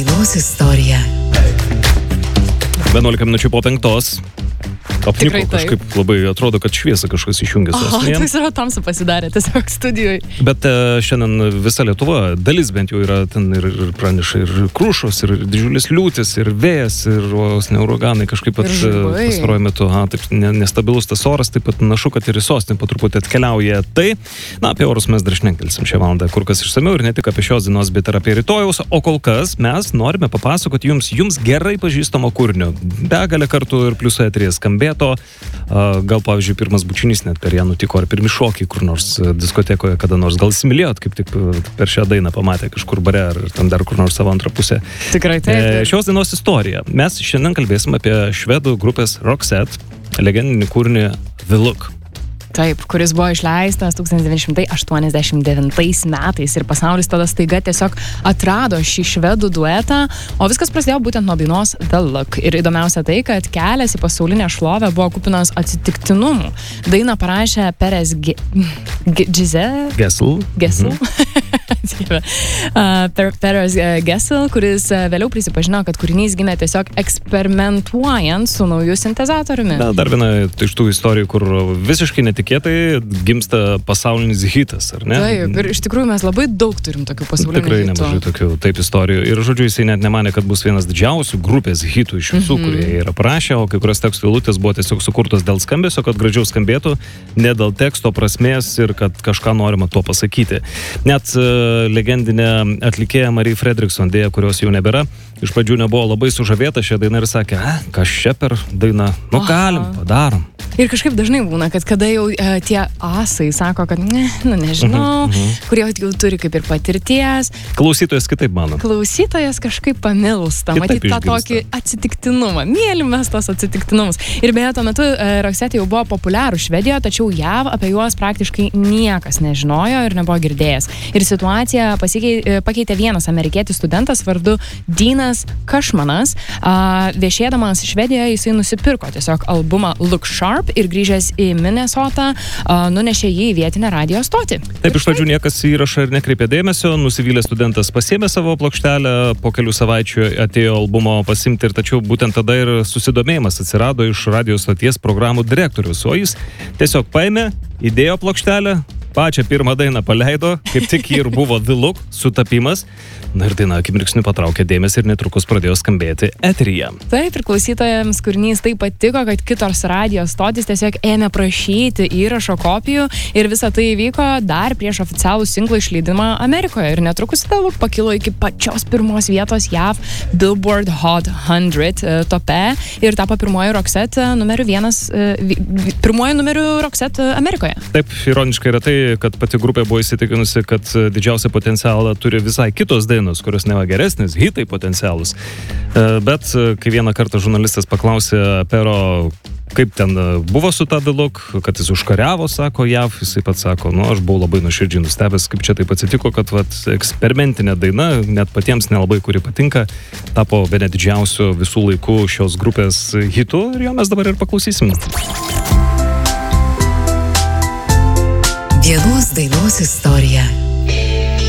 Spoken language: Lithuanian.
Dainos istorija. 11 minučių po 5. Apniko kažkaip labai atrodo, kad šviesa kažkas išjungė sostinėje. Toks yra tamsu pasidarė tiesiog studijoje. Bet šiandien visa Lietuva, dalis bent jau yra ten ir praneša ir krušos, ir didžiulis liūtis, ir vėjas, ir uraganai kažkaip pat pastaruoju metu. Taip nestabilus tas oras, taip pat našu, kad ir į sostinę po truputį atkeliauja. Tai, apie orus mes dar šnektelsim šią valandą kur kas išsamiau ir ne tik apie šios dienos, bet ir apie rytojaus. O kol kas mes norime papasakoti jums gerai pažįstamo kūrinio. Begalę kartų ir pliusai eteryje skambėto. Gal, pavyzdžiui, pirmas bučinys net per ją nutiko, ar pirmi šokiai kur nors diskotekoje kada nors. Gal įsimylėjot, kaip tik per šią dainą pamatė kažkur bare, ar ten dar kur nors savo antrą pusę. Tikrai taip. Šios dienos istorija. Mes šiandien kalbėsim apie švedų grupės Roxette legendinį kūrinį The Look. Taip, kuris buvo išleistas 1989 metais ir pasaulis tada staiga tiesiog atrado šį švedų duetą, o viskas prasidėjo būtent nuo dainos The Look. Ir įdomiausia tai, kad kelias į pasaulinę šlovę buvo kupinas atsitiktinumų. Dainą parašė Perez Gessel. Perez Gessel, kuris vėliau prisipažino, kad kūrinys gimė tiesiog eksperimentuojant su nauju sintezatoriumi. Dar viena iš tų istorijų, kur visiškai netikėtai gimsta pasaulinis hitas, ar ne? Taip, ir iš tikrųjų mes labai daug turim tokių pasaulinių hitų. Tikrai nemažai tokių taip istorijų. Ir žodžiu, jisai net nemanė, kad bus vienas didžiausių grupės hitų iš visų, kurie yra parašę, o kai kurios tekstų eilutės buvo tiesiog sukurtos dėl skambesio, kad gražiau skambėtų, ne dėl teksto prasmės ir kad kažką norima tuo pasakyti. Net legendinė atlikėja Marie Fredriksson, dėja, kurios jau nebėra, iš pradžių nebuvo labai sužavėta šią dainą ir sakė, kas čia per dainą? Galim, padarom. Ir kažkaip dažnai būna, kad kada jau tie asai sako, kad nežinau, kurie jau turi kaip ir patirties. Klausytojas kitaip mano. Klausytojas kažkaip pamilsta, matyt tą tokį atsitiktinumą. Mylim mes tos atsitiktinumus. Ir beje, tuo metu Roxette jau buvo populiarų Švedijoje, tačiau JAV apie juos praktiškai niekas nežinojo ir nebuvo girdėjęs. Ir situaciją pakeitė vienas amerikietis studentas vardu Deanas Cushmanas. Viešėdamas Švedijoje jisai nusipirko tiesiog albumą Look Sharp ir grįžęs į Minnesotą nunešė jį į vietinę radijo stotį. Taip, iš pradžių niekas įrašą ir nekreipė dėmesio, nusivylęs studentas pasiėmė savo plokštelę, po kelių savaičių atėjo albumo pasimti ir tačiau būtent tada ir susidomėjimas atsirado iš radijo stoties programų direktorius, o jis tiesiog paėmė, įdėjo plokštelę, pačią pirmą dainą paleido, kaip tik ir buvo The Look, sutapimas. Na ir daina akimirksniu patraukė dėmesį ir netrukus pradėjo skambėti eteryje. Taip, ir klausytojams kūrinys taip patiko, kad kitos radijos stotys tiesiog ėmė prašyti įrašo kopijų ir visa tai įvyko dar prieš oficialų singlų išleidimą Amerikoje. Ir netrukus The Look pakilo iki pačios pirmos vietos JAV Billboard Hot 100 tope ir tapo pirmoji Roxette pirmoji numeriu Roxette Amerikoje. Taip, ironiškai yra tai, kad pati grupė buvo įsitikinusi, kad didžiausią potencialą turi visai kitos dainos, kurios neva geresnis, hitai potencialus. Bet kai vieną kartą žurnalistas paklausė Pero, kaip ten buvo su ta The Look, kad jis užkariavo, sako JAV, jisai pats sako, aš buvau labai nuoširdžiai nustebęs, kaip čia taip atsitiko, kad eksperimentinė daina, net patiems nelabai kuri patinka, tapo bene didžiausiu visų laikų šios grupės hitu ir jo mes dabar ir paklausysim. Dienos dainos istorija.